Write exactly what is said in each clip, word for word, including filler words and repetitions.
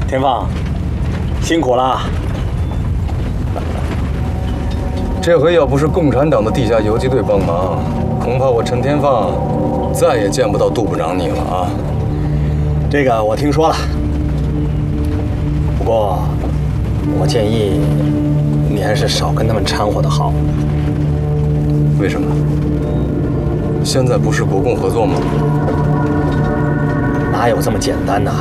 天放，辛苦了。 这回要不是共产党的地下游击队帮忙，恐怕我陈天放再也见不到杜部长你了啊！ 这个我听说了，不过我建议你还是少跟他们掺和的好。 为什么？现在不是国共合作吗？ 哪有这么简单呐？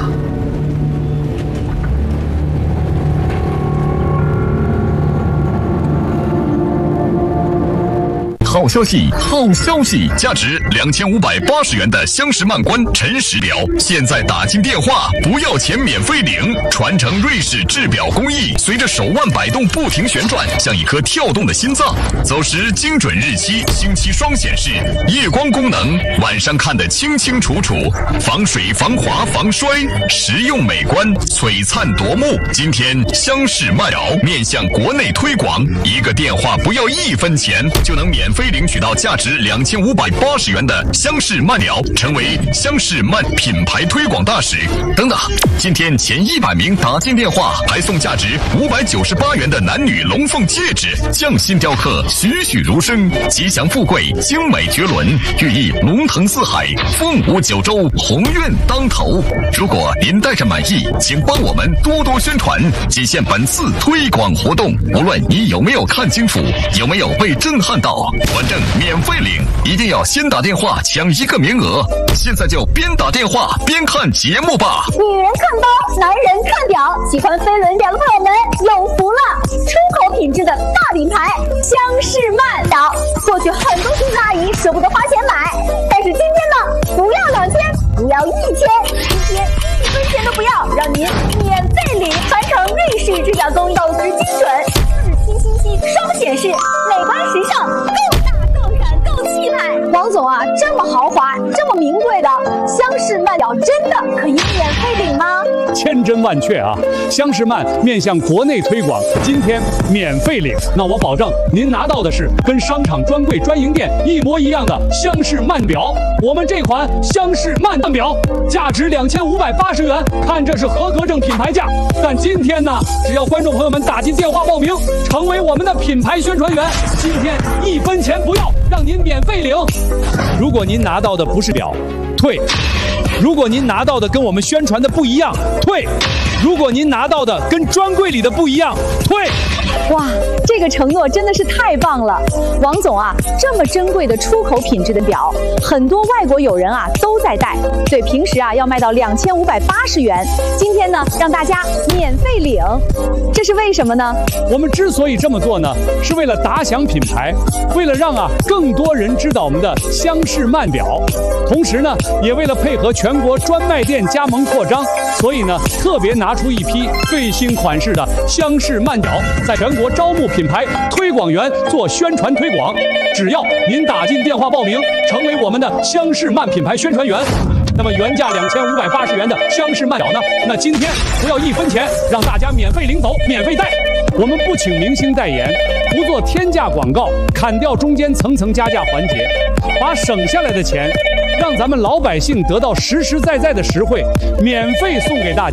好消息！好消息！价值两千五百八十元的香士曼关陈实表，现在打进电话不要钱免费领。传承瑞士制表工艺，随着手腕摆动不停旋转，像一颗跳动的心脏。走时精准日期，星期双显示，夜光功能，晚上看得清清楚楚。防水、防滑、防摔，实用美观，璀璨夺目。今天香士曼表面向国内推广，一个电话不要一分钱就能免费领取到价值两千五百八十元的香士曼表，成为香士曼品牌推广大使。等等，今天前一百名打进电话还送价值五百九十八元的男女龙凤戒指，匠心雕刻，栩栩如生，吉祥富贵，精美绝伦，寓意龙腾四海，凤舞九州，鸿运当头。如果您带着满意，请帮我们多多宣传，仅限本次推广活动。无论你有没有看清楚，有没有被震撼到，反正免费领，一定要先打电话抢一个名额。现在就边打电话边看节目吧。 女人看包，男人看表，喜欢飞轮表的朋友们有福了！出口品质的大品牌香士曼表，过去很多叔叔阿姨舍不得花钱买，但是今天呢，不要两千，不要一千，今天一分钱都不要，让您免费领，传承瑞士制表工艺，保值精准，四七七七双显示，美观时尚，够大够闪够气派。王总啊，这么豪华这么名贵的香士曼表真的可以免费领吗？ 千真万确啊！香士曼面向国内推广，今天免费领，那我保证您拿到的是跟商场专柜专营店一模一样的香士曼表。我们这款香士曼表价值两千五百八十元，看这是合格证品牌价。但今天呢，只要观众朋友们打进电话报名，成为我们的品牌宣传员，今天一分钱不要，让您免费领。如果您拿到的不是表，退；如果您拿到的跟我们宣传的不一样，退；如果您拿到的跟专柜里的不一样，退。 哇，这个承诺真的是太棒了！王总啊，这么珍贵的出口品质的表，很多外国友人啊都在戴，对，平时啊要卖到两千五百八十元，今天呢让大家免费领，这是为什么呢？ 我们之所以这么做呢，是为了打响品牌，为了让啊更多人知道我们的香士曼表，同时呢，也为了配合全国专卖店加盟扩张，所以呢，特别拿出一批最新款式的香士曼表，在全国招募品牌推广员做宣传推广。只要您打进电话报名，成为我们的香士曼品牌宣传员，那么原价两千五百八十元的香士曼表呢，那今天不要一分钱，让大家免费领走，免费戴。我们不请明星代言，不做天价广告，砍掉中间层层加价环节，把省下来的钱让咱们老百姓得到实实在在的实惠，免费送给大家。